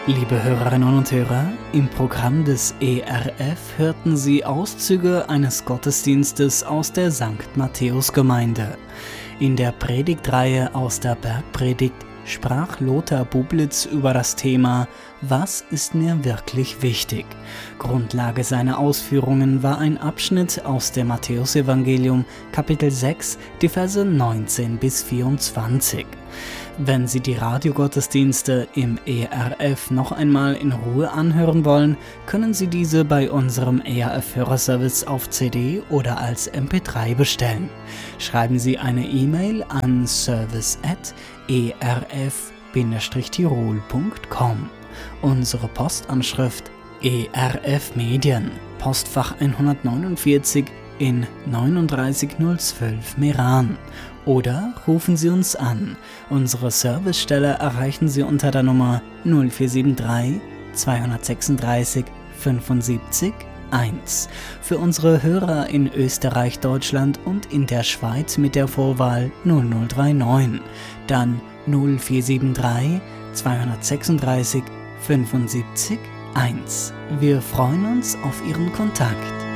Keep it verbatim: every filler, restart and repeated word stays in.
Liebe Hörerinnen und Hörer, im Programm des E R F hörten Sie Auszüge eines Gottesdienstes aus der Sankt Matthäus-Gemeinde. In der Predigtreihe aus der Bergpredigt sprach Lothar Bublitz über das Thema »Was ist mir wirklich wichtig?« Grundlage seiner Ausführungen war ein Abschnitt aus dem Matthäusevangelium, Kapitel sechs, die Verse neunzehn bis vierundzwanzig. Wenn Sie die Radiogottesdienste im E R F noch einmal in Ruhe anhören wollen, können Sie diese bei unserem E R F-Hörerservice auf C D oder als M P drei bestellen. Schreiben Sie eine E-Mail an service at e r f bindestrich tirol punkt com. Unsere Postanschrift E R F Medien, Postfach hundertneunundvierzig in neununddreißig null zwölf Meran. Oder rufen Sie uns an. Unsere Servicestelle erreichen Sie unter der Nummer null vier sieben drei zweihundertsechsunddreißig fünfundsiebzig eins. Für unsere Hörer in Österreich, Deutschland und in der Schweiz mit der Vorwahl null null drei neun. Dann null vier sieben drei zweihundertsechsunddreißig fünfundsiebzig eins. Wir freuen uns auf Ihren Kontakt.